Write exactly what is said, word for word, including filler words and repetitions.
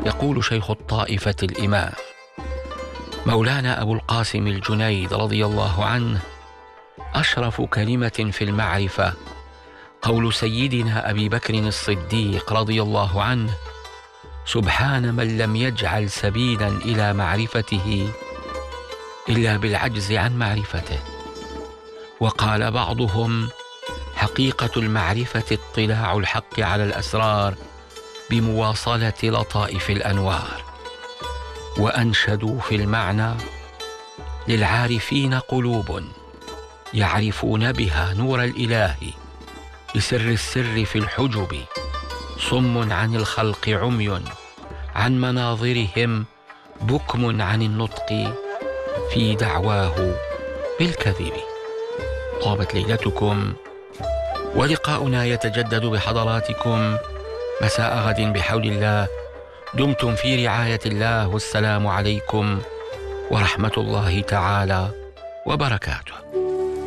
يقول شيخ الطائفة الإمام مولانا أبو القاسم الجنيد رضي الله عنه: أشرف كلمة في المعرفة قول سيدنا أبي بكر الصديق رضي الله عنه: سبحان من لم يجعل سبيلا إلى معرفته إلا بالعجز عن معرفته. وقال بعضهم: حقيقة المعرفة اطلاع الحق على الأسرار بمواصلة لطائف الأنوار. وأنشدوا في المعنى: للعارفين قلوب يعرفون بها نور الإله، بسر السر في الحجب، صم عن الخلق عمي عن مناظرهم، بكم عن النطق في دعواه بالكذب. طابت ليلتكم، ولقاؤنا يتجدد بحضراتكم مساء غد بحول الله. دمتم في رعاية الله، والسلام عليكم ورحمة الله تعالى وبركاته.